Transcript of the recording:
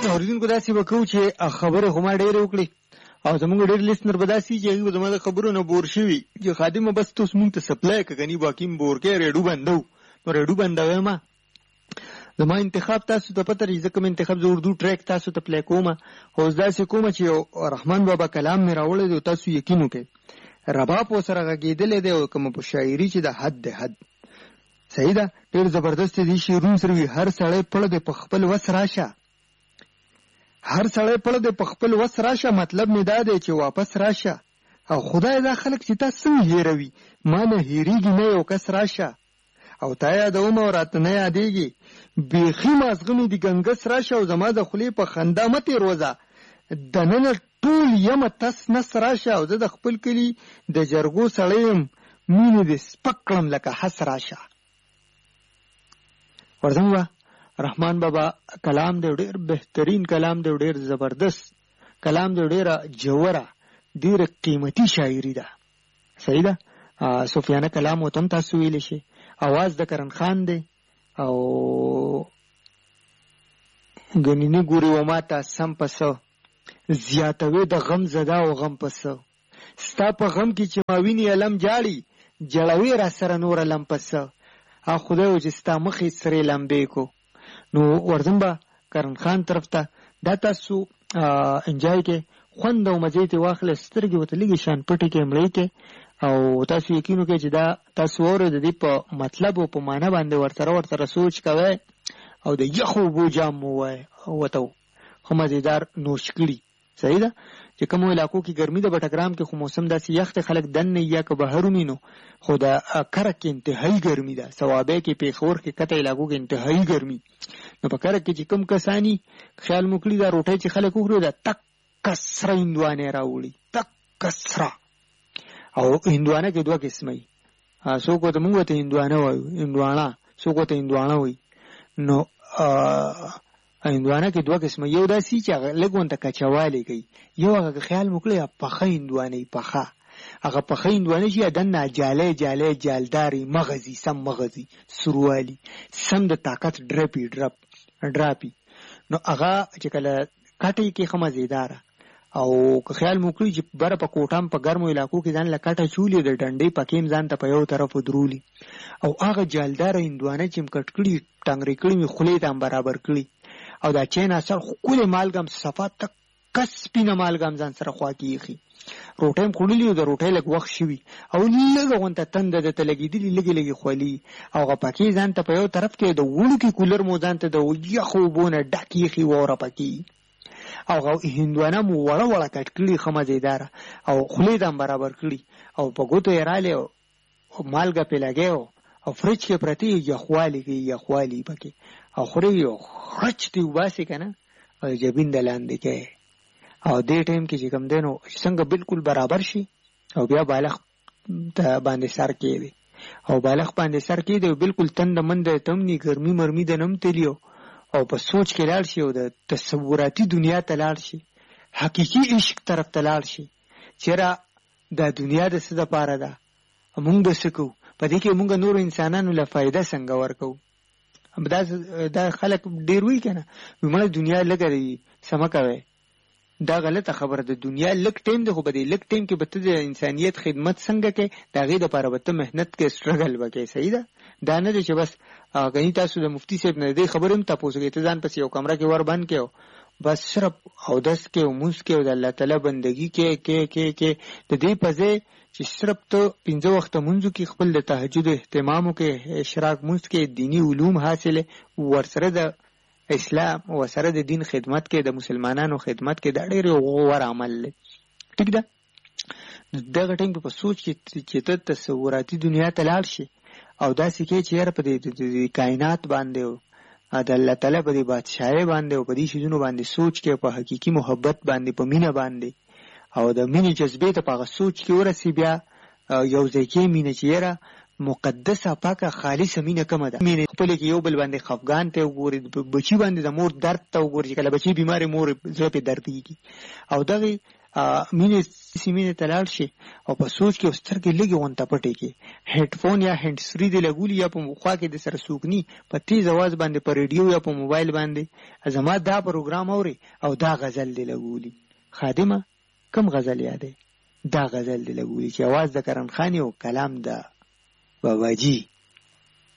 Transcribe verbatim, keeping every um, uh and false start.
اوریدونکو داسې به کوو چې خبرې خو ما ډېرې وکړې او زمونږ ډېر لیسنر به داسې چې هغوی به زما د خبرو نه بور شوي چې خادمه بس ته اوس مونږ ته سپلای که کني باقي م بور کې ریډو بندو نو ریډو بندوی ما زما انتخاب تاسو ته پته لري، زه کوم انتخاب زه اردو ټریک تاسو ته پلی کوم، خو اوس داسې کومه چې یو رحمان بابا کلام مې راوړی دی، تاسو یقین وکړئ رباب ورسره غږېدلی دی او کومه په شاعري چې د حد د حد صحیح ده، ډېر زبردست دي شعرونه سره وي. هر سړی پړه دی په خپل وس راشه، هر سړی پړه دی په خپل وس راشه، مطلب مې دا دی چې واپس راشه، او خدای دا خلک چې تا څنګه هېروي، ما نه هېرېږي نه یو کس راشه، او تا یادوم او راته نه یادېږي، بیخي مازغه مې د ګنګس راشه، او زما د خولې په خندا مه تېروځه، دننه ټول یمه تس نس راشه، او زه د خپل کلي د جرګو سړی یم، مینې دې سپک کړم لکه حس راشه. ورځم به رحمان بابا کلام دی ډېر بهترین کلام دی، ډېر زبردست کلام دی، ډېره جوره ډېره قیمتي شاعري ده. صحیح ده، صوفیانه کلام ورته هم تاسو ویلی شئ. اواز د کرن خان دی او ګنې نه ګورې و ما ته سم پسه زیاتوي د غم زده او غم پسه، ستا په غم کې چې ما ویني علم جاړي جړوي را سره نور علم پسه، ها خدای و چې ستا مخې سرې لمبې کو. نو ورځم به کرن خان طرف ته، دا تاسو انجای کې خوند او مزې ته واخلئ، سترګې ورته لږې شان پټې کې مړې کې، او تاسو یقین وکړئ چې دا تاسو واورئ د دې په مطلب او په معنی باندې ورسره ورسره سوچ کوئ، او د یخو اوبو جام مو ووایئ ورته خو مزېدار نوش کړي. صحیح ده، چې کومو علاقو کې ګرمي ده، بټګرام کې خو موسم داسې یخ دی، خلک دننه یا که بهر ومینو، خو د کرک کې انتهایي ګرمي ده، صوابۍ کې پېښور کې کته علاقو کې انتهایي ګرمي. نو په کرک کې چې کوم کسانی خیال مو کړي دا روټۍ چې خلک وخوري دا تکه سره هندوانې راوړي، تکه سره، او هندوانه کې دوه قسمه وي، څوک ورته موږ ورته هندوانه وایو، هندوانه څوک ورته هندوانه وایي. نو هندوانه کې دوه قسمه، یو داسې چې هغه لږ ورته کچوالی کوي، یو هغه خیال مو کړی پخه هندوانه وي، پخه هغه پخه هندوانه چې دننه جالی جالی جالداري مغزي سم مغزي سروالي سم د طاقت ډرپي ډرپ ډراپي. نو هغه چې کله کټی کې ښه مزېداره، او که خیال مو کړي چې بره په کوټام په ګرمو علاقو کې ځان له کټه چولي، د ډنډۍ پکې هم ځان ته په یو طرف ودرولي، او هغه جالداره هندوانه چې م کټ کړي ټنګرې کړي مې خولې ته هم برابر کړي، او دا چین اثر ښکلې مالګه هم صفا تکه سپینه مالګه هم ځان سره خوا کې ایښي، روټۍ هم خوړلي او د روټۍ لږ وخت شوي، او لږه غونته تنده درته لګېدلي لږې لږې خولي، او هغه پکې ځان ته په یو طرف کې د وړوکي کولر مو ځان ته د یخو اوبو نه ډک ایښي واوره پکې، او هندوانه مو وړه وړه کټ کړي ښه مزېداره، او خولې ته هم برابر کړي، او په ګوتو یې رالی او مالګه پې لګی، او فرج کې پرتې یخوالي کوي یخوالي پکې، او خورې یو خرچ دې وباسې که نه، او جبین د لاندې کوي، او دې ټایم کې چې کوم دی نو څنګه بالکل برابر شي، او بیا بالغ ته باندې سر کېږدي، او بالغ باندې سر کېږدي، او بالکل تنده منده ته هم ني ګرمي مرمي ده نه هم تلي، او په سوچ کې لاړ شي، او د تصوراتي دنیا ته لاړ شي، حقیقي عشق طرف ته لاړ شي، چېرې دا دنیا د څه دپاره ده، مونږ به څه کوو، په دې کې مونږ نورو انسانانو له فایده څنګه ورکوو. دا دا خلک ډېر وایي که نه، مړه دنیا لږه دی سمه کوئ، دا غلطه خبره ده، دنیا لږ ټایم دی، خو په دې لږ ټایم کې به ته د انسانیت خدمت څنګه کوې، د هغې دپاره به ته محنت کوې، سټرګل به کوې. صحیح ده، دا نه دی چې بس غني تاسو د مفتي صاحب نه دې خبرې هم تپوس کوئ، ته ځان پسې یو کمره کې ور بند کړې، بس صرف اودس کې او مونځ کې او د الله تعالی بندګي کې کې کې کې د دې په ځای چې صرف ته پنځه وخته مونځو کې خپل د تهجد اهتمام وکړې، اشراق مونځ کې دیني علوم حاصلې، ورسره د اسلام ورسره د دین خدمت کې، د مسلمانانو خدمت کې، دا ډېر یو غوره عمل دی. ټیک ده، دغه ټایم په سوچ کې چې ته تصوراتي دنیا ته لاړ شي، او داسې کې چې یاره په دې کائنات باندې او د الله تعالی په دې بادشاهۍ باندې او په دې شیزونو باندې سوچ کې، په حقیقي محبت باندې، په مینه باندې، او د مینې جذبې ته په هغه سوچ کې ورسي، بیا یو ځای کې مینه چې یاره مقدسه پاکه خالصه مینه کومه ده، مینه خپلې کې یو بل باندې خفګان ته وګوري، بچي باندې د مور درد ته وګوري، چې کله بچي بیمارې مور زړه پې دردېږي، او دغې مینه سیمینه تلاړ شي او په سوچ کې سترګې لګي غونټه پټې کې هډفون یا هند سری دی لګولي یا په مخوا کې د سره سوګني په تیز आवाज باندې په ریډیو یا په موبایل باندې ازما دا پروګرام اوري او دا غزل دی لګولي. خادمه کم غزل یادې؟ دا غزل دی لګولي چې आवाज د کرن خانی او کلام د باباجي.